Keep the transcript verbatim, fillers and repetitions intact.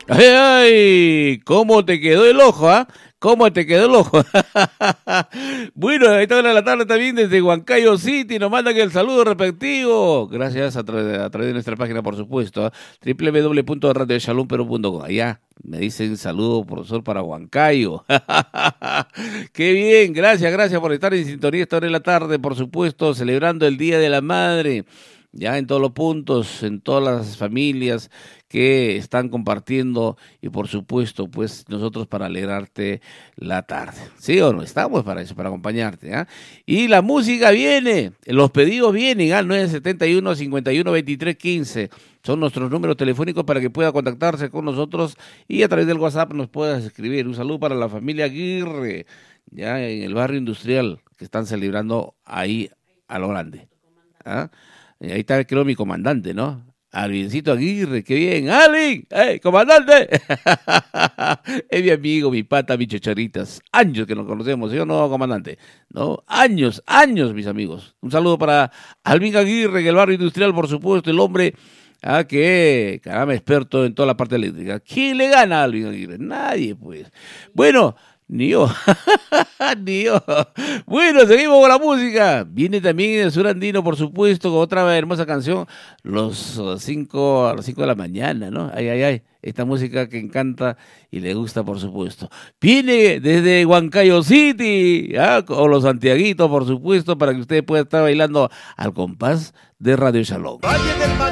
¡Ay, ay! ¿Cómo te quedó el ojo, ah? ¿Cómo te quedó el ojo? Bueno, a esta hora de la tarde también desde Huancayo City nos mandan el saludo respectivo. Gracias a, tra a través de nuestra página, por supuesto, doble u doble u doble u punto radio shalom perú punto com. Allá me dicen saludo, profesor, para Huancayo. Qué bien, gracias, gracias por estar en sintonía esta hora de la tarde, por supuesto, celebrando el Día de la Madre. Ya en todos los puntos, en todas las familias que están compartiendo y por supuesto, pues nosotros para alegrarte la tarde. ¿Sí o no? Estamos para eso, para acompañarte. ¿eh? Y la música viene, los pedidos vienen al nueve siete uno, cinco uno, dos tres uno cinco. Son nuestros números telefónicos para que pueda contactarse con nosotros y a través del WhatsApp nos puedas escribir. Un saludo para la familia Aguirre, ya en el barrio industrial que están celebrando ahí a lo grande. ¿Ah? Ahí está, creo, mi comandante, ¿no? Alvincito Aguirre, qué bien. ¡Alvin! ¡Hey, comandante! Es mi amigo, mi pata, mi chacharitas. Años que nos conocemos, ¿sí o no, comandante? ¿No? Años, años, mis amigos. Un saludo para Alvin Aguirre, en el barrio industrial, por supuesto, el hombre ah, que, caramba, experto en toda la parte eléctrica. ¿Quién le gana a Alvin Aguirre? Nadie, pues. Bueno... Ni yo, ni yo. Bueno, seguimos con la música. Viene también el sur andino, por supuesto, con otra hermosa canción, los cinco, a las cinco de la mañana, ¿no? Ay, ay, ay, esta música que encanta y le gusta, por supuesto. Viene desde Huancayo City, ¿ah? Con los santiaguitos, por supuesto, para que usted pueda estar bailando al compás de Radio Shalom.